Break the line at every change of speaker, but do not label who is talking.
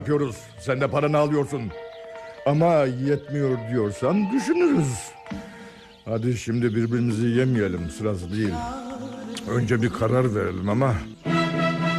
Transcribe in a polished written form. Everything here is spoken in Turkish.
yapıyoruz. Sen de paranı alıyorsun. Ama yetmiyor diyorsan düşünürüz. Hadi şimdi birbirimizi yemeyelim, sırası değil. Önce bir karar verelim ama